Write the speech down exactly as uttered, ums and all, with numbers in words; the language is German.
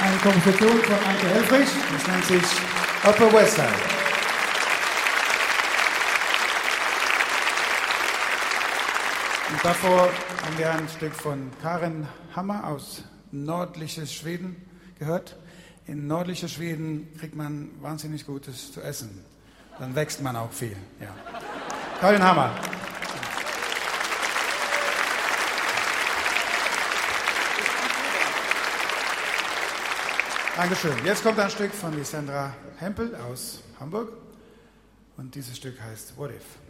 Eine Komposition von Anke Helfrich, das nennt sich Upper West Side. Und davor haben wir ein Stück von Karin Hammer aus nördliches Schweden gehört. In nördliches Schweden kriegt man wahnsinnig Gutes zu essen. Dann wächst man auch viel. Ja. Karin Hammer. Dankeschön. Jetzt kommt ein Stück von Lissandra Hempel aus Hamburg. Und dieses Stück heißt What If?